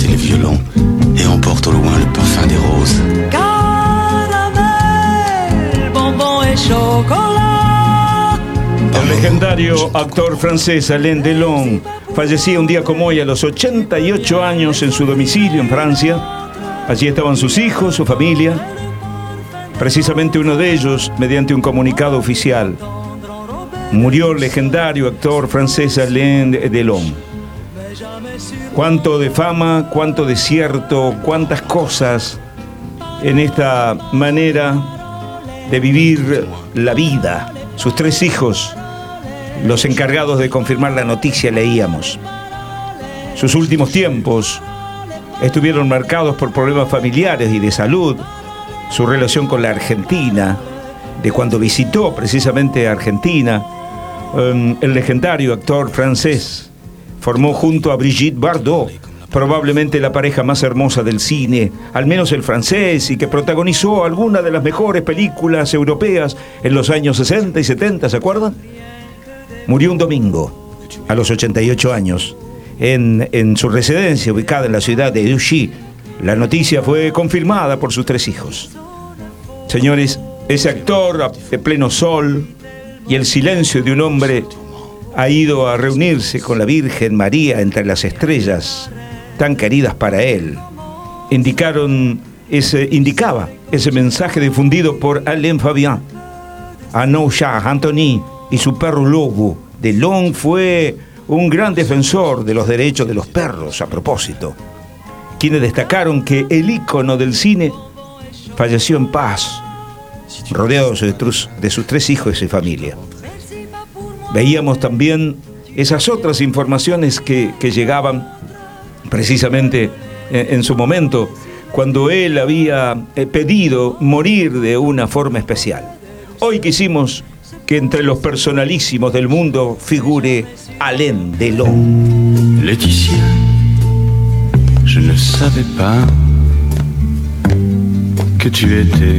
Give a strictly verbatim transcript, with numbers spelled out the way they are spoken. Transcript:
le violon et emporte au loin le parfum des roses. Caramel, bonbon et chocolat. El legendario actor francés Alain Delon fallecía un día como hoy a los ochenta y ocho años en su domicilio en Francia. Allí estaban sus hijos, su familia. Precisamente uno de ellos, mediante un comunicado oficial, murió el legendario actor francés Alain Delon. Cuánto de fama, cuánto desierto, cuántas cosas en esta manera de vivir la vida. Sus tres hijos, los encargados de confirmar la noticia, leíamos. Sus últimos tiempos estuvieron marcados por problemas familiares y de salud. Su relación con la Argentina, de cuando visitó precisamente Argentina, um, el legendario actor francés formó junto a Brigitte Bardot probablemente la pareja más hermosa del cine, al menos el francés, y que protagonizó algunas de las mejores películas europeas en los años sesenta y setenta, ¿se acuerdan? Murió un domingo, a los ochenta y ocho años, en, en su residencia ubicada en la ciudad de Douchy. La noticia fue confirmada por sus tres hijos. Señores, ese actor de pleno sol y el silencio de un hombre ha ido a reunirse con la Virgen María entre las estrellas tan queridas para él. Indicaron ese, indicaba ese mensaje difundido por Alain Fabian. Arnaud Char, Anthony y su perro lobo. Delon fue un gran defensor de los derechos de los perros, a propósito. Quienes destacaron que el ícono del cine falleció en paz, rodeado de sus tres hijos y familia. Veíamos también esas otras informaciones que, que llegaban precisamente en, en su momento, cuando él había pedido morir de una forma especial. Hoy quisimos que entre los personalísimos del mundo figure Alain Delon. Laetitia, je ne savais pas que tu étais